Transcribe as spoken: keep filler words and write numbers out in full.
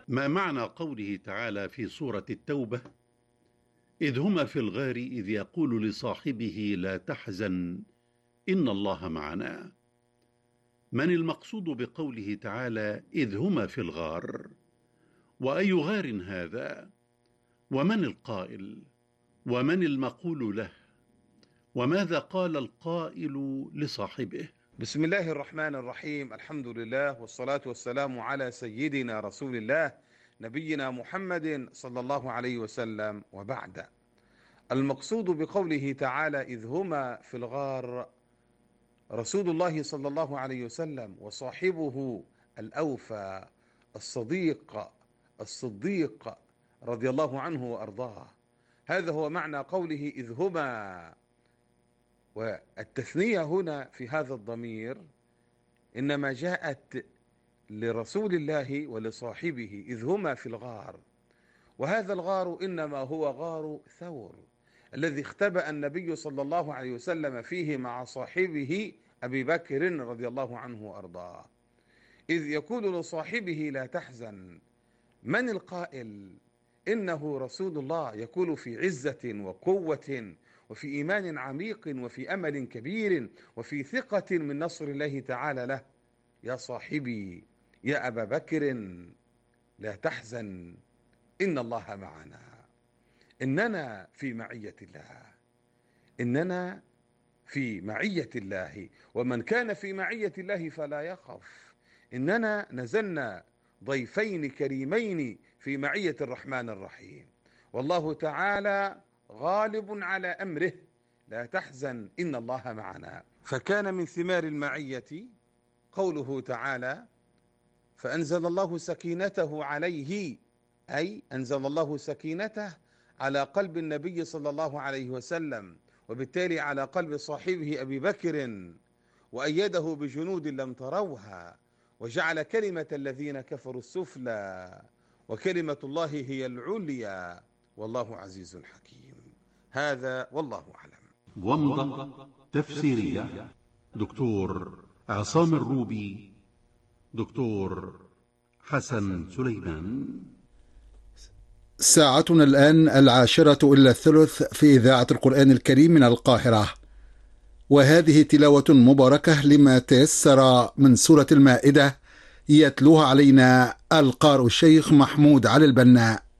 ما معنى قوله تعالى في سورة التوبة: إذ هما في الغار إذ يقول لصاحبه لا تحزن إن الله معنا؟ من المقصود بقوله تعالى إذ هما في الغار؟ وأي غار هذا؟ ومن القائل؟ ومن المقول له؟ وماذا قال القائل لصاحبه؟ بسم الله الرحمن الرحيم. الحمد لله والصلاة والسلام على سيدنا رسول الله نبينا محمد صلى الله عليه وسلم، وبعد. المقصود بقوله تعالى إذ هما في الغار رسول الله صلى الله عليه وسلم وصاحبه الأوفى الصديق الصديق رضي الله عنه وأرضاه. هذا هو معنى قوله إذ هما. والتثنية هنا في هذا الضمير إنما جاءت لرسول الله ولصاحبه إذ هما في الغار، وهذا الغار إنما هو غار ثور الذي اختبأ النبي صلى الله عليه وسلم فيه مع صاحبه أبي بكر رضي الله عنه وأرضاه. إذ يقول لصاحبه لا تحزن، من القائل؟ إنه رسول الله يقول في عزة وقوة وفي إيمان عميق وفي أمل كبير وفي ثقة من نصر الله تعالى له: يا صاحبي يا أبا بكر لا تحزن إن الله معنا. إننا في معية الله، إننا في معية الله، ومن كان في معية الله فلا يخف. إننا نزلنا ضيفين كريمين في معية الرحمن الرحيم، والله تعالى غالب على أمره. لا تحزن إن الله معنا. فكان من ثمار المعية قوله تعالى: فأنزل الله سكينته عليه، أي أنزل الله سكينته على قلب النبي صلى الله عليه وسلم، وبالتالي على قلب صاحبه أبي بكر، وأيده بجنود لم تروها، وجعل كلمة الذين كفروا السفلى وكلمة الله هي العليا والله عزيز حكيم. هذا والله أعلم. ومضة تفسيرية دكتور عصام الروبي، دكتور حسن سليمان. ساعتنا الآن العاشرة إلا الثلث في إذاعة القرآن الكريم من القاهرة، وهذه تلاوة مباركة لما تيسر من سورة المائدة، يتلوها علينا القارئ الشيخ محمود علي البناء.